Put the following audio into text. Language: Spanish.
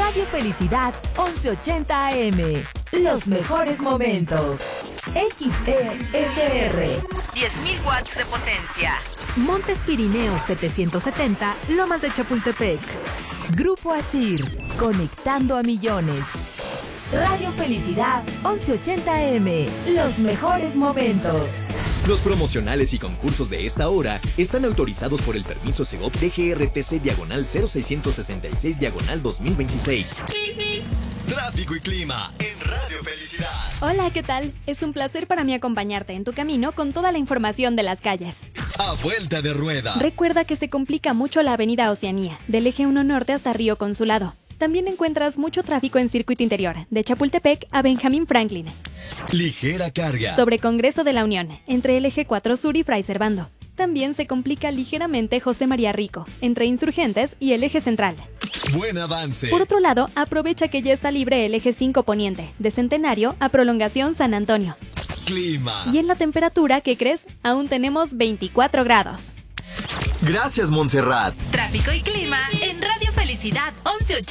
Radio Felicidad 1180 AM. Los mejores momentos. XESR. 10.000 watts de potencia. Montes Pirineos 770, Lomas de Chapultepec. Grupo Asir, conectando a millones. Radio Felicidad 1180 AM. Los mejores momentos. Los promocionales y concursos de esta hora están autorizados por el permiso Segov DGRTC/0666/2026. Tráfico y clima en Radio Felicidad. Hola, ¿qué tal? Es un placer para mí acompañarte en tu camino con toda la información de las calles. A vuelta de rueda. Recuerda que se complica mucho la avenida Oceanía, del eje 1 norte hasta Río Consulado. También encuentras mucho tráfico en circuito interior, de Chapultepec a Benjamín Franklin. Ligera carga. Sobre Congreso de la Unión, entre el eje 4 sur y Fray Servando. También se complica ligeramente José María Rico, entre Insurgentes y el eje central. Buen avance. Por otro lado, aprovecha que ya está libre el eje 5 poniente, de Centenario a Prolongación San Antonio. Clima. Y en la temperatura, ¿qué crees? Aún tenemos 24 grados. Gracias, Montserrat. Tráfico y clima en Radio Felicidad 1180.